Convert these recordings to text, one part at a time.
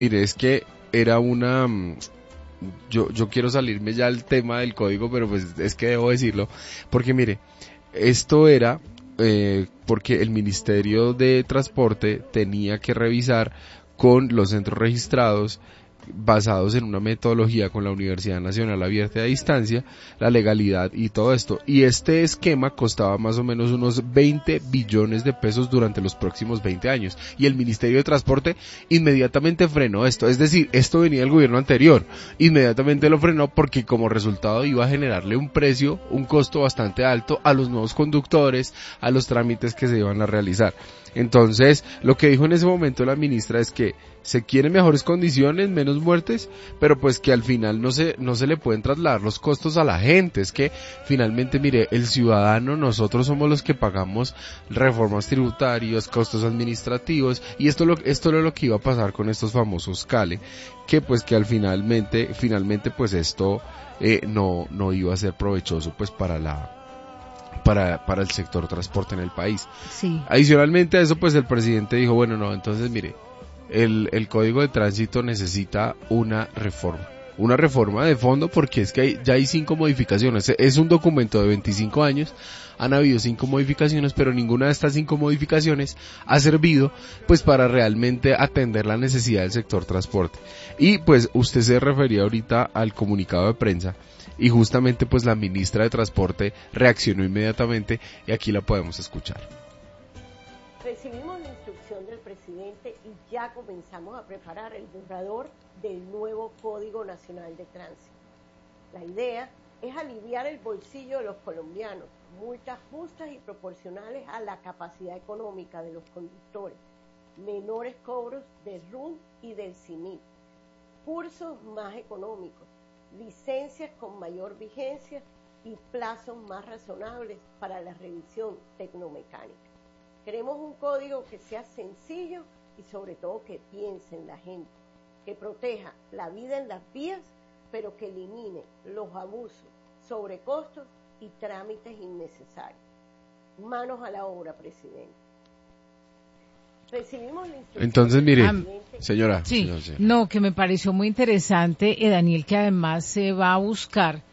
Mire, es que era una... yo quiero salirme ya del tema del código, pero pues es que debo decirlo, porque mire, esto era porque el Ministerio de Transporte tenía que revisar con los centros registrados basados en una metodología con la Universidad Nacional Abierta a Distancia, la legalidad y todo esto. Y este esquema costaba más o menos unos 20 billones de pesos durante los próximos 20 años. Y el Ministerio de Transporte inmediatamente frenó esto. Es decir, esto venía del gobierno anterior. Inmediatamente lo frenó porque como resultado iba a generarle un precio, un costo bastante alto a los nuevos conductores, a los trámites que se iban a realizar. Entonces, lo que dijo en ese momento la ministra es que se quieren mejores condiciones, menos muertes, pero pues que al final no se le pueden trasladar los costos a la gente. Es que finalmente, mire, el ciudadano, nosotros somos los que pagamos reformas tributarias, costos administrativos, y esto es lo que iba a pasar con estos famosos CALE, que pues que al finalmente pues esto no iba a ser provechoso pues para el sector transporte en el país. Sí. Adicionalmente a eso, pues el presidente dijo, bueno, no, entonces mire, el Código de Tránsito necesita una reforma de fondo, porque es que ya hay 5 modificaciones. Es un documento de 25 años, han habido 5 modificaciones, pero ninguna de estas 5 modificaciones ha servido pues para realmente atender la necesidad del sector transporte. Y pues usted se refería ahorita al comunicado de prensa, y justamente pues la ministra de Transporte reaccionó inmediatamente, y aquí la podemos escuchar. Recibimos la instrucción del presidente y ya comenzamos a preparar el borrador del nuevo Código Nacional de Tránsito. La idea es aliviar el bolsillo de los colombianos, multas justas y proporcionales a la capacidad económica de los conductores, menores cobros del RUN y del CIMIT, cursos más económicos, licencias con mayor vigencia y plazos más razonables para la revisión tecnomecánica. Queremos un código que sea sencillo y sobre todo que piense en la gente, que proteja la vida en las vías, pero que elimine los abusos, sobrecostos y trámites innecesarios. Manos a la obra, presidente. Recibimos la instrucción. Entonces, mire, señora. Sí, señora. no, que me pareció muy interesante, Daniel, que además se va a buscar,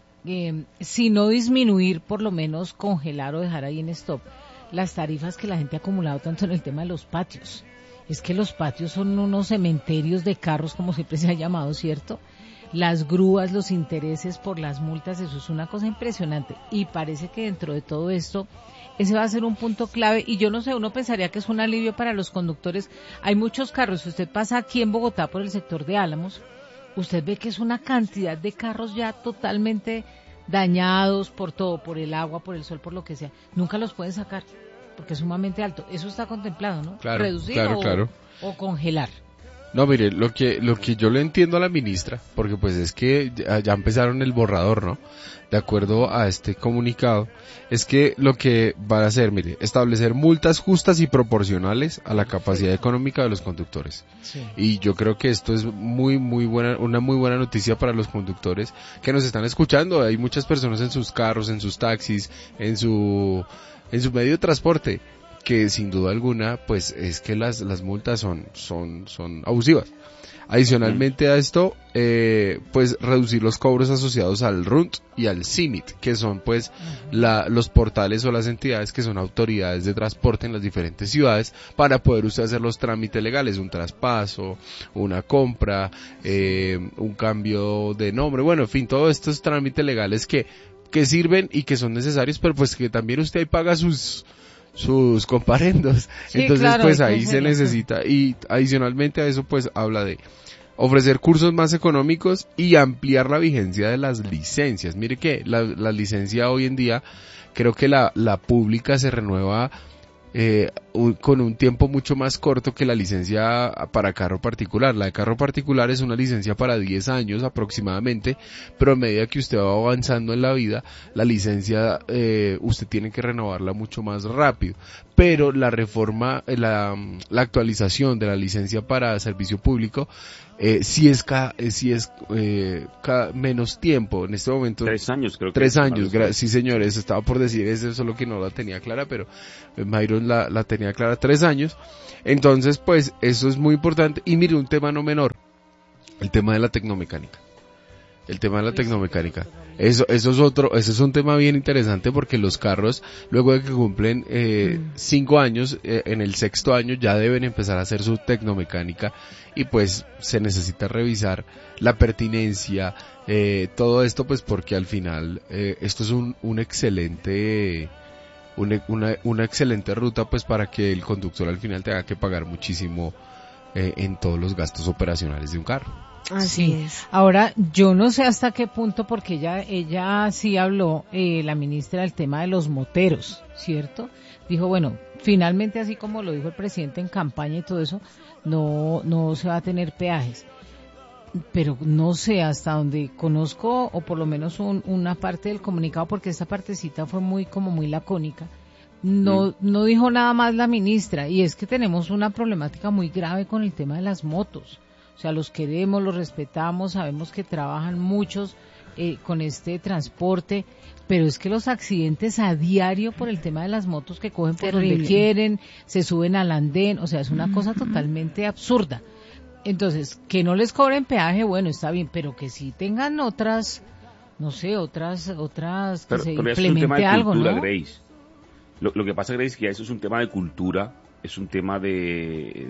si no disminuir, por lo menos congelar o dejar ahí en stop las tarifas que la gente ha acumulado tanto en el tema de los patios. Es que los patios son unos cementerios de carros, como siempre se ha llamado, ¿cierto? Las grúas, los intereses por las multas, eso es una cosa impresionante. Y parece que dentro de todo esto, ese va a ser un punto clave. Y yo no sé, uno pensaría que es un alivio para los conductores. Hay muchos carros. Si usted pasa aquí en Bogotá por el sector de Álamos, usted ve que es una cantidad de carros ya totalmente dañados por todo, por el agua, por el sol, por lo que sea. Nunca los pueden sacar, porque es sumamente alto. Eso está contemplado, ¿no? Claro, reducir claro. O congelar. No, mire, lo que yo le entiendo a la ministra, porque pues es que ya empezaron el borrador, ¿no? De acuerdo a este comunicado, es que lo que van a hacer, mire, establecer multas justas y proporcionales a la capacidad económica de los conductores. Sí. Y yo creo que esto es muy buena, una muy buena noticia para los conductores que nos están escuchando. Hay muchas personas en sus carros, en sus taxis, en su medio de transporte, que sin duda alguna pues es que las multas son abusivas. Adicionalmente a esto, pues reducir los cobros asociados al RUNT y al CIMIT, que son pues los portales o las entidades que son autoridades de transporte en las diferentes ciudades, para poder usted hacer los trámites legales, un traspaso, una compra, un cambio de nombre, bueno, en fin, todos estos trámites legales que sirven y que son necesarios, pero pues que también usted ahí paga sus comparendos. Sí, entonces claro, pues ahí se necesita, y adicionalmente a eso pues habla de ofrecer cursos más económicos y ampliar la vigencia de las licencias. Mire que la licencia hoy en día, creo que la pública se renueva con un tiempo mucho más corto que la licencia para carro particular. La de carro particular es una licencia para 10 años aproximadamente, pero a medida que usted va avanzando en la vida, la licencia usted tiene que renovarla mucho más rápido. Pero la reforma, la actualización de la licencia para servicio público, sí es menos tiempo. En este momento 3 años, creo que 3 años, sí señores, estaba por decir eso, solo que no la tenía clara, pero Mayron la tenía tenía clara 3 años. Entonces, pues, eso es muy importante. Y mire, un tema no menor, el tema de la tecnomecánica. El tema de la tecnomecánica. Eso es un tema bien interesante porque los carros, luego de que cumplen 5 años, en el 6º año ya deben empezar a hacer su tecnomecánica y pues se necesita revisar la pertinencia, todo esto pues porque al final esto es un excelente, una excelente ruta pues para que el conductor al final tenga que pagar muchísimo en todos los gastos operacionales de un carro. Así es. Ahora, yo no sé hasta qué punto, porque ella sí habló, la ministra, del tema de los moteros, ¿cierto? Dijo, bueno, finalmente, así como lo dijo el presidente en campaña y todo eso, no se va a tener peajes. Pero no sé hasta donde conozco, o por lo menos una parte del comunicado, porque esta partecita fue muy lacónica. No dijo nada más la ministra, y es que tenemos una problemática muy grave con el tema de las motos. O sea, los queremos, los respetamos, sabemos que trabajan muchos con este transporte, pero es que los accidentes a diario por el tema de las motos que cogen por donde quieren, se suben al andén, o sea, es una cosa totalmente absurda. Entonces, que no les cobren peaje, bueno, está bien, pero que sí tengan otras, no sé, otras que se implemente algo, ¿no? Grace. Lo que pasa, Grace, es que eso es un tema de cultura, es un tema de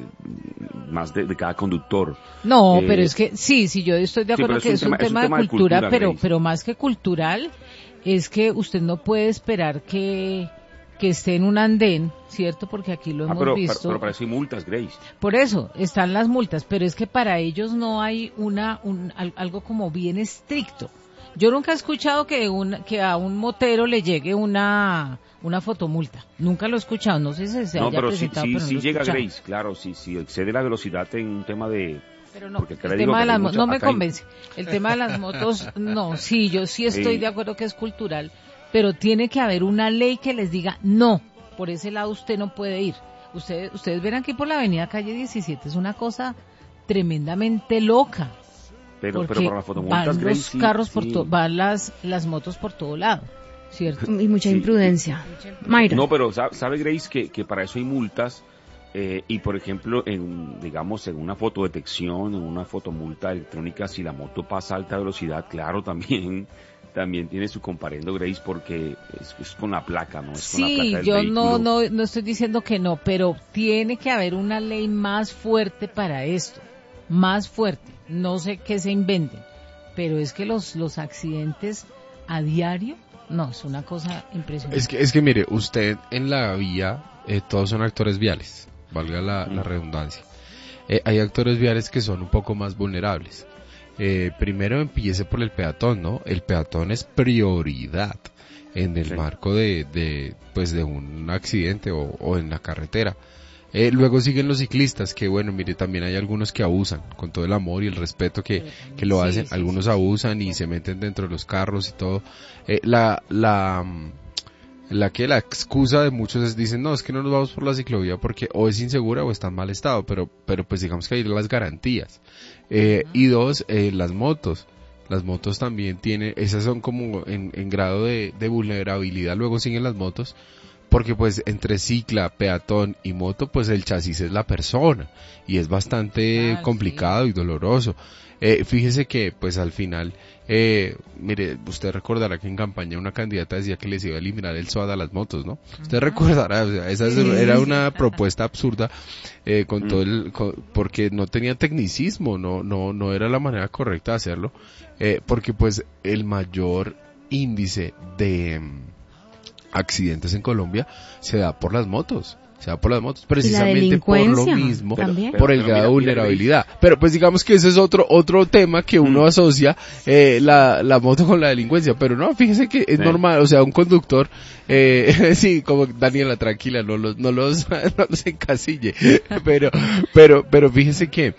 más de cada conductor. No, pero es que sí, yo estoy de acuerdo que es un tema de cultura, pero más que cultural, es que usted no puede esperar que esté en un andén, ¿cierto? Porque aquí lo hemos visto. Pero para eso hay multas, Grace. Por eso, están las multas, pero es que para ellos no hay algo como bien estricto. Yo nunca he escuchado que a un motero le llegue una fotomulta. Nunca lo he escuchado. No sé si se haya presentado, pero sí llega, Grace, claro, si excede la velocidad en un tema de... Pero no, el tema de las motos no me convence. El tema de las motos, no, sí, yo sí estoy de acuerdo que es cultural, pero tiene que haber una ley que les diga, no, por ese lado usted no puede ir. Ustedes ven aquí por la avenida Calle 17, es una cosa tremendamente loca. Pero para las fotomultas, van los carros van las motos por todo lado, ¿cierto? Y mucha imprudencia. Mayra. No, pero sabe Grace que para eso hay multas, y por ejemplo, en una fotodetección, en una fotomulta electrónica, si la moto pasa a alta velocidad, claro, también tiene su comparendo, Grace, porque es con la placa, ¿no? Es con la placa del vehículo. no estoy diciendo que no, pero tiene que haber una ley más fuerte para esto, más fuerte. No sé qué se inventen, pero es que los accidentes a diario, no, es una cosa impresionante. Es que mire, usted en la vía, todos son actores viales, valga la redundancia. Hay actores viales que son un poco más vulnerables. Primero empiece por el peatón, ¿no? El peatón es prioridad en el marco de un accidente o en la carretera. Luego siguen los ciclistas, que bueno, mire, también hay algunos que abusan, con todo el amor y el respeto que lo hacen, algunos abusan y se meten dentro de los carros y todo. La excusa de muchos es, dicen, no, es que no nos vamos por la ciclovía porque o es insegura o está en mal estado, pero pues digamos que hay las garantías. Y dos, las motos. Las motos también esas son como en grado de vulnerabilidad, luego siguen las motos. Porque pues entre cicla, peatón y moto, pues el chasis es la persona y es bastante complicado y doloroso. Fíjese que pues al final, mire, usted recordará que en campaña una candidata decía que les iba a eliminar el SOAT a las motos, ¿no? Usted recordará, o sea, esa era una propuesta absurda, con todo porque no tenía tecnicismo, no era la manera correcta de hacerlo, porque pues el mayor índice de accidentes en Colombia se da por las motos, precisamente por lo mismo, por el grado de vulnerabilidad. Pero pues digamos que ese es otro tema que uno asocia la moto con la delincuencia, pero no, fíjese que es normal, o sea, un conductor, sí, como Daniela, tranquila, no los encasille, pero fíjese que,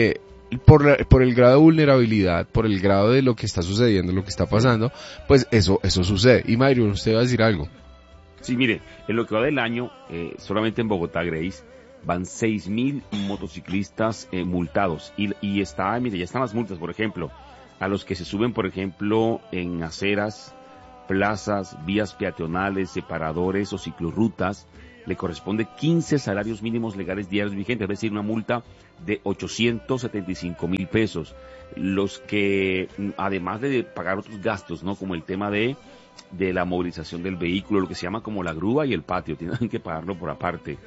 por el grado de vulnerabilidad, por el grado de lo que está sucediendo, lo que está pasando, pues eso sucede. Y Mayrio, usted va a decir algo. Sí, mire, en lo que va del año, solamente en Bogotá, Grace, van 6.000 motociclistas multados. Y ya están las multas, por ejemplo, a los que se suben, por ejemplo, en aceras, plazas, vías peatonales, separadores o ciclorrutas, le corresponde 15 salarios mínimos legales diarios vigentes, es decir, una multa de 875,000 pesos. Los que, además de pagar otros gastos, ¿no? Como el tema de la movilización del vehículo, lo que se llama como la grúa y el patio, tienen que pagarlo por aparte.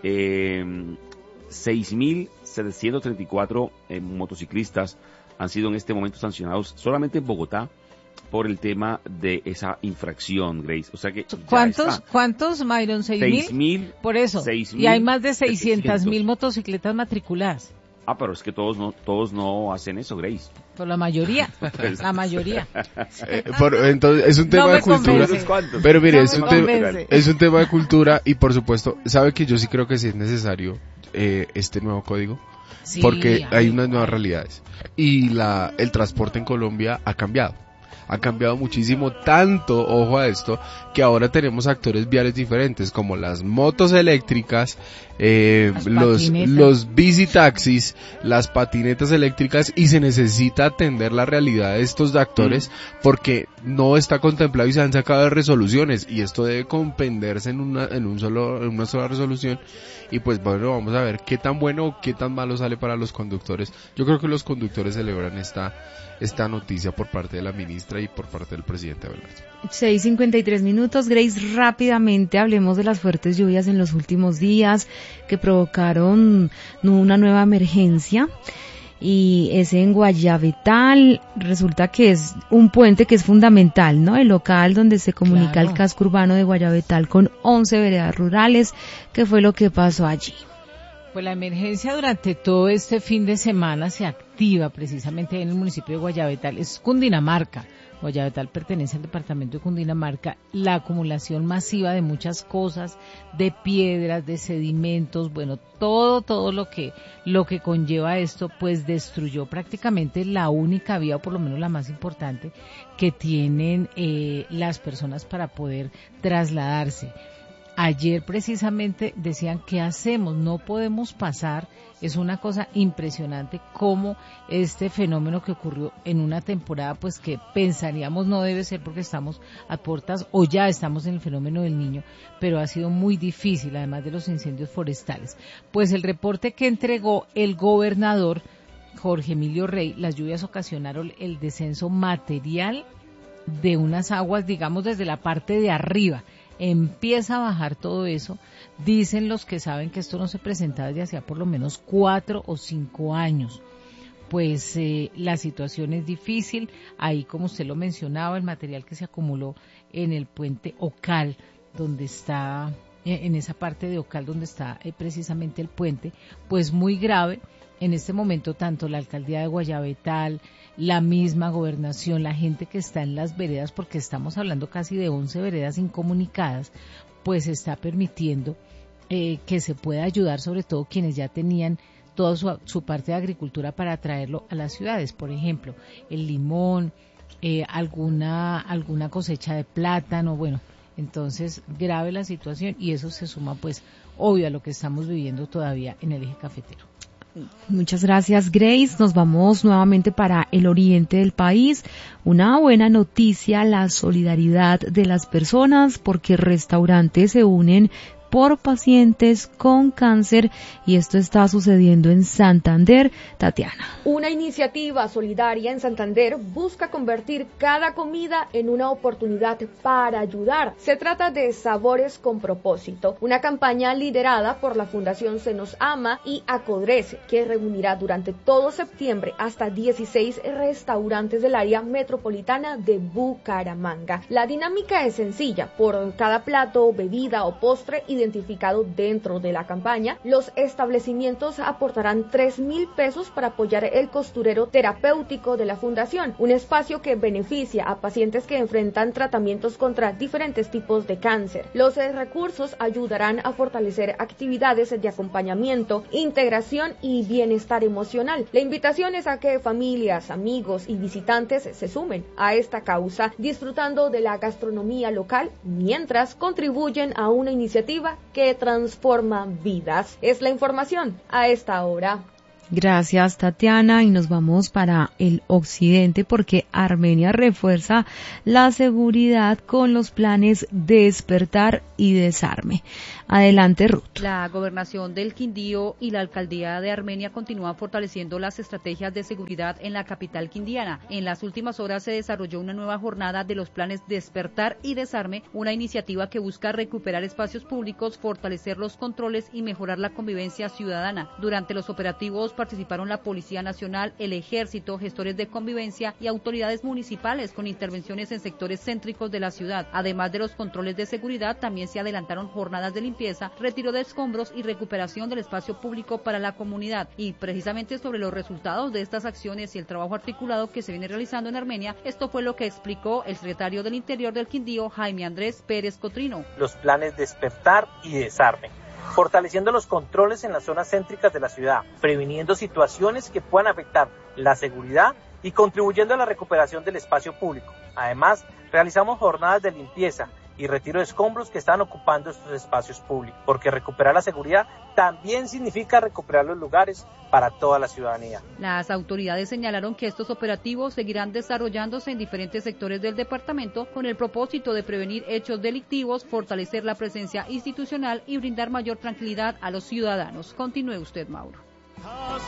6.734 motociclistas han sido en este momento sancionados solamente en Bogotá por el tema de esa infracción, Grace. O sea que ¿Cuántos, Myron? ¿6.000? Por eso. 6.000, y hay más de 600,000 motocicletas matriculadas. Pero es que todos no hacen eso, Grace. Por la mayoría, la mayoría. Entonces, es un tema de cultura. Pero mire, es un tema de cultura y por supuesto, sabe que yo sí creo que sí es necesario este nuevo código. Sí, porque hay unas nuevas realidades. Y el transporte en Colombia ha cambiado muchísimo, tanto, ojo a esto, que ahora tenemos actores viales diferentes, como las motos eléctricas, los bicitaxis, las patinetas eléctricas, y se necesita atender la realidad de estos actores, porque no está contemplado y se han sacado resoluciones, y esto debe comprenderse en una sola resolución, y pues bueno, vamos a ver qué tan bueno o qué tan malo sale para los conductores. Yo creo que los conductores celebran esta noticia por parte de la ministra y por parte del presidente Abelardo. 6:53. Grace, rápidamente hablemos de las fuertes lluvias en los últimos días que provocaron una nueva emergencia, y es en Guayabetal. Resulta que es un puente que es fundamental, ¿no? El local donde se comunica el casco urbano de Guayabetal con 11 veredas rurales. ¿Qué fue lo que pasó allí? Pues la emergencia durante todo este fin de semana se activa precisamente en el municipio de Guayabetal. Es Cundinamarca. Guayabetal pertenece al departamento de Cundinamarca. La acumulación masiva de muchas cosas, de piedras, de sedimentos, bueno, todo lo que conlleva esto, pues destruyó prácticamente la única vía, o por lo menos la más importante, que tienen las personas para poder trasladarse. Ayer precisamente decían, ¿qué hacemos? No podemos pasar. Es una cosa impresionante cómo este fenómeno que ocurrió en una temporada, pues que pensaríamos no debe ser porque estamos a puertas o ya estamos en el fenómeno del Niño, pero ha sido muy difícil, además de los incendios forestales. Pues el reporte que entregó el gobernador Jorge Emilio Rey, las lluvias ocasionaron el descenso material de unas aguas, digamos, desde la parte de arriba. Empieza a bajar todo eso. Dicen los que saben que esto no se presentaba desde hacía por lo menos 4 o 5 años. Pues la situación es difícil. Ahí, como usted lo mencionaba, el material que se acumuló en el puente Ocal, donde está, en esa parte de Ocal donde está precisamente el puente, pues muy grave. En este momento, tanto la alcaldía de Guayabetal, la misma gobernación, la gente que está en las veredas, porque estamos hablando casi de 11 veredas incomunicadas, pues está permitiendo que se pueda ayudar, sobre todo quienes ya tenían toda su parte de agricultura para traerlo a las ciudades. Por ejemplo, el limón, alguna cosecha de plátano, bueno, entonces grave la situación, y eso se suma, pues, obvio a lo que estamos viviendo todavía en el eje cafetero. Muchas gracias, Grace. Nos vamos nuevamente para el oriente del país. Una buena noticia, la solidaridad de las personas, porque restaurantes se unen por pacientes con cáncer, y esto está sucediendo en Santander. Tatiana. Una iniciativa solidaria en Santander busca convertir cada comida en una oportunidad para ayudar. Se trata de Sabores con Propósito, una campaña liderada por la Fundación Se Nos Ama y Acodrece, que reunirá durante todo septiembre hasta 16 restaurantes del área metropolitana de Bucaramanga. La dinámica es sencilla: por cada plato, bebida o postre identificado dentro de la campaña, los establecimientos aportarán 3.000 pesos para apoyar el costurero terapéutico de la fundación, un espacio que beneficia a pacientes que enfrentan tratamientos contra diferentes tipos de cáncer. Los recursos ayudarán a fortalecer actividades de acompañamiento, integración y bienestar emocional. La invitación es a que familias, amigos y visitantes se sumen a esta causa, disfrutando de la gastronomía local mientras contribuyen a una iniciativa que transforma vidas. Es la información a esta hora. Gracias, Tatiana, y nos vamos para el occidente, porque Armenia refuerza la seguridad con los planes Despertar y Desarme. Adelante, Ruth. La gobernación del Quindío y la alcaldía de Armenia continúan fortaleciendo las estrategias de seguridad en la capital quindiana. En las últimas horas se desarrolló una nueva jornada de los planes Despertar y Desarme, una iniciativa que busca recuperar espacios públicos, fortalecer los controles y mejorar la convivencia ciudadana. Durante los operativos participaron la Policía Nacional, el Ejército, gestores de convivencia y autoridades municipales con intervenciones en sectores céntricos de la ciudad. Además de los controles de seguridad, también se adelantaron jornadas de limpieza, retiro de escombros y recuperación del espacio público para la comunidad. Y precisamente sobre los resultados de estas acciones y el trabajo articulado que se viene realizando en Armenia, esto fue lo que explicó el secretario del Interior del Quindío, Jaime Andrés Pérez Cotrino. Los planes Despertar y Desarme, fortaleciendo los controles en las zonas céntricas de la ciudad, previniendo situaciones que puedan afectar la seguridad y contribuyendo a la recuperación del espacio público. Además, realizamos jornadas de limpieza y retiro de escombros que están ocupando estos espacios públicos, porque recuperar la seguridad también significa recuperar los lugares para toda la ciudadanía. Las autoridades señalaron que estos operativos seguirán desarrollándose en diferentes sectores del departamento con el propósito de prevenir hechos delictivos, fortalecer la presencia institucional y brindar mayor tranquilidad a los ciudadanos. Continúe usted, Mauro.